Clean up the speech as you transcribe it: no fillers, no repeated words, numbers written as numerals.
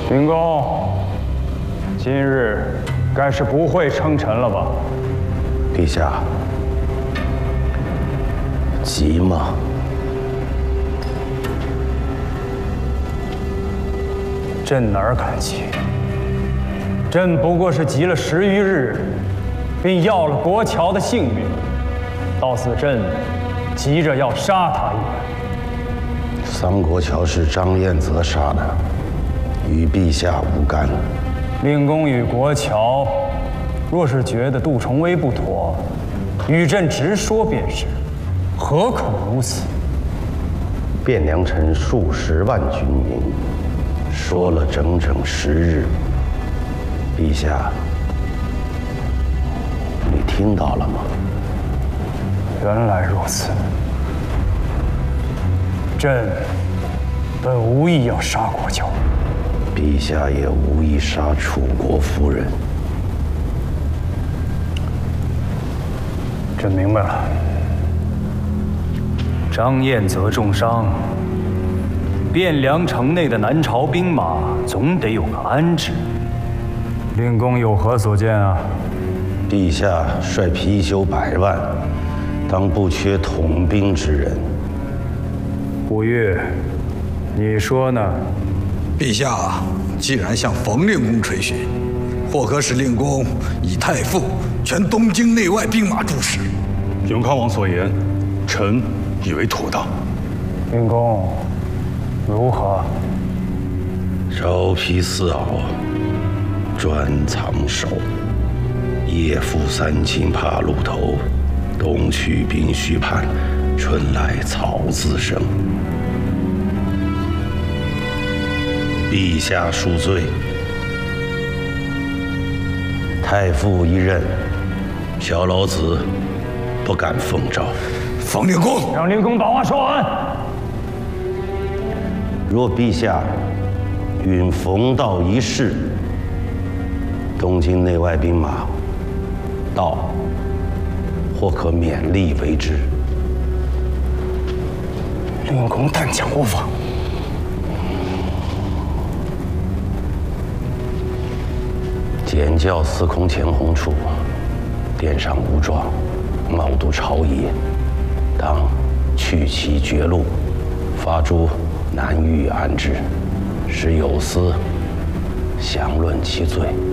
灵公，今日该是不会称臣了吧？ 陛下，急吗？ 朕哪儿敢急？朕不过是急了10余日，并要了国乔的性命，倒似朕急着要杀他一般。 桑国乔是张彦泽杀的，与陛下无干。 令公与国乔，若是觉得杜重威不妥，与朕直说便是，何苦如此？ 汴梁城数10万军民，说了整整10日。陛下，你听到了吗？ 原来如此。朕本无意要杀国乔， 陛下也无意杀楚国夫人。 朕明白了。张彦泽重伤，汴梁城内的南朝兵马总得有个安置。令公有何所见啊？ 陛下率貔貅100万，当不缺统兵之人。 古月，你说呢？ 陛下既然向冯令公垂询，或可使令公以太傅全东京内外兵马助使。 永康王所言，臣以为妥当。 令公，如何？ 招披4袄，专藏首，夜赴3秦爬鹿头，冬去冰须畔，春来草自生。陛下恕罪，太傅一任，小老子不敢奉诏。 冯令公， 让令公把话说完。 若陛下允冯道一事，东京内外兵马，道或可勉力为之。 令公但讲无妨。 简教司空钱弘处，殿上无状，冒督朝野，当去其绝路，发诸南狱安置，使有司详论其罪。